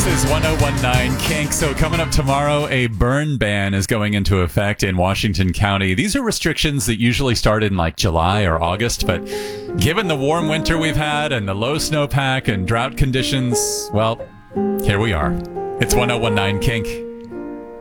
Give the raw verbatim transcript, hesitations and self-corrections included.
This is one oh one nine Kink. So coming up tomorrow, a burn ban is going into effect in Washington County. These are restrictions that usually start in like July or August, but given the warm winter we've had and the low snowpack and drought conditions, well, here we are. It's one oh one nine Kink.